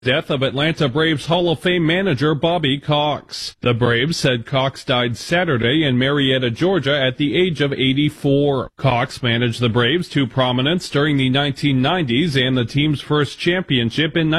Death of Atlanta Braves Hall of Fame manager Bobby Cox. The Braves said Cox died Saturday in Marietta, Georgia at the age of 84. Cox managed the Braves to prominence during the 1990s and the team's first championship in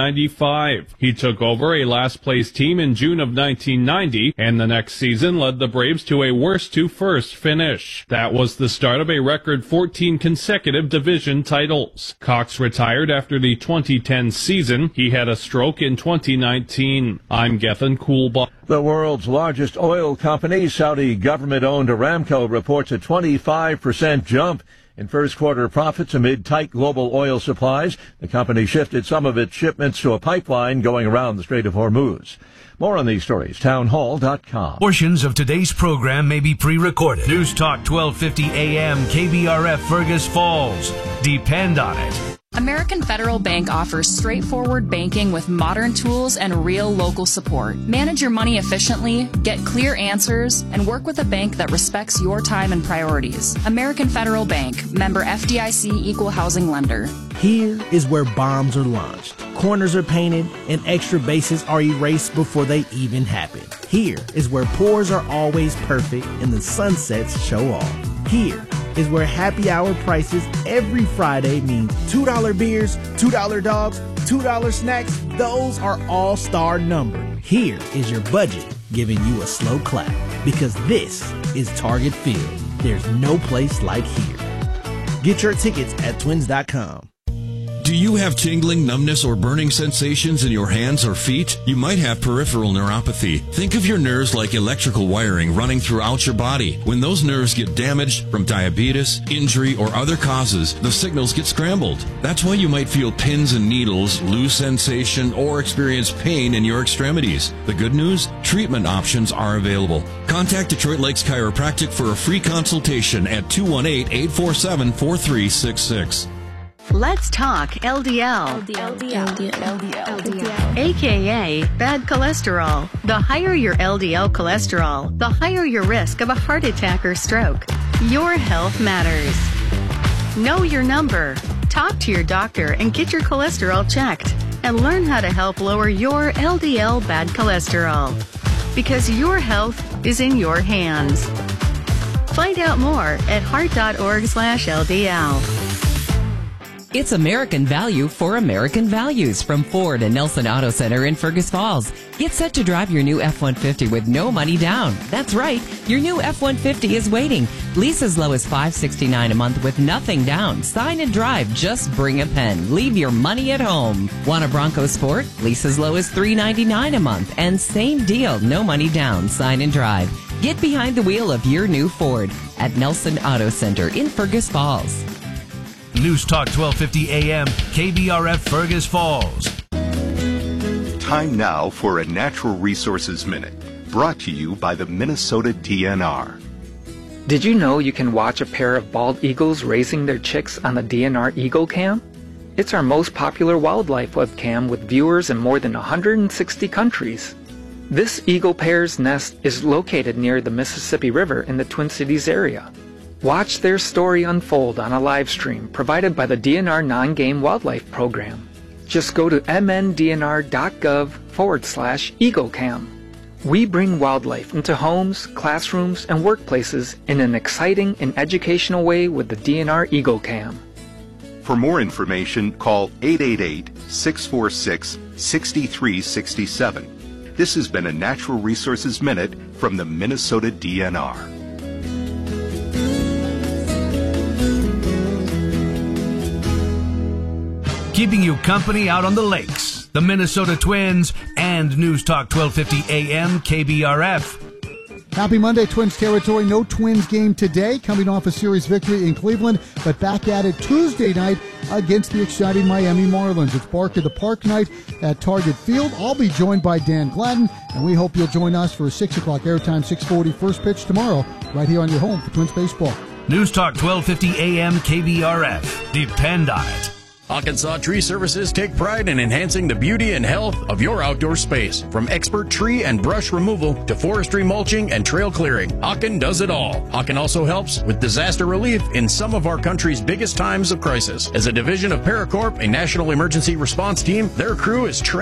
1995. He took over a last-place team in June of 1990 and the next season led the Braves to a worst-to-first finish. That was the start of a record 14 consecutive division titles. Cox retired after the 2010 season. He had a stroke in 2019. I'm Gethin Coolbaugh. The world's largest oil company, Saudi government-owned Aramco, reports a 25% jump in first quarter profits amid tight global oil supplies. The company shifted some of its shipments to a pipeline going around the Strait of Hormuz. More on these stories, townhall.com. Portions of today's program may be pre-recorded. News Talk 1250 AM, KBRF, Fergus Falls. Depend on it. American Federal Bank offers straightforward banking with modern tools and real local support. Manage your money efficiently, get clear answers, and work with a bank that respects your time and priorities. American Federal Bank, member FDIC, equal housing lender. Here is where bombs are launched, corners are painted, and extra bases are erased before they even happen. Here is where pours are always perfect and the sunsets show off. Here is where happy hour prices every Friday mean $2 beers, $2 dogs, $2 snacks. Those are all-star numbered. Here is your budget giving you a slow clap because this is Target Field. There's no place like here. Get your tickets at twins.com. Do you have tingling, numbness, or burning sensations in your hands or feet? You might have peripheral neuropathy. Think of your nerves like electrical wiring running throughout your body. When those nerves get damaged from diabetes, injury, or other causes, the signals get scrambled. That's why you might feel pins and needles, lose sensation, or experience pain in your extremities. The good news? Treatment options are available. Contact Detroit Lakes Chiropractic for a free consultation at 218-847-4366. Let's talk LDL. AKA bad cholesterol. The higher your LDL cholesterol, the higher your risk of a heart attack or stroke. Your health matters. Know your number. Talk to your doctor and get your cholesterol checked. And learn how to help lower your LDL bad cholesterol. Because your health is in your hands. Find out more at heart.org/LDL. It's American value for American values from Ford and Nelson Auto Center in Fergus Falls. Get set to drive your new F-150 with no money down. That's right, your new F-150 is waiting. Lease as low as $569 a month with nothing down. Sign and drive, just bring a pen. Leave your money at home. Want a Bronco Sport? Lease as low as $399 a month. And same deal, no money down. Sign and drive. Get behind the wheel of your new Ford at Nelson Auto Center in Fergus Falls. News Talk 1250 AM, KBRF, Fergus Falls. Time now for a Natural Resources Minute, brought to you by the Minnesota DNR. Did you know you can watch a pair of bald eagles raising their chicks on the DNR Eagle Cam? It's our most popular wildlife webcam with viewers in more than 160 countries. This eagle pair's nest is located near the Mississippi River in the Twin Cities area. Watch their story unfold on a live stream provided by the DNR Non-Game Wildlife Program. Just go to mndnr.gov/EagleCam. We bring wildlife into homes, classrooms, and workplaces in an exciting and educational way with the DNR EagleCam. For more information, call 888-646-6367. This has been a Natural Resources Minute from the Minnesota DNR. Keeping you company out on the lakes, the Minnesota Twins, and News Talk 1250 AM KBRF. Happy Monday, Twins territory. No Twins game today, coming off a series victory in Cleveland, but back at it Tuesday night against the exciting Miami Marlins. It's Bark of the Park night at Target Field. I'll be joined by Dan Gladden, and we hope you'll join us for a 6 o'clock airtime, 6:40 first pitch tomorrow, right here on your home for Twins baseball. News Talk 1250 AM KBRF. Depend on it. Hawkensaw Tree Services take pride in enhancing the beauty and health of your outdoor space. From expert tree and brush removal to forestry mulching and trail clearing, Hawken does it all. Hawken also helps with disaster relief in some of our country's biggest times of crisis. As a division of Paracorp, a national emergency response team, their crew is trained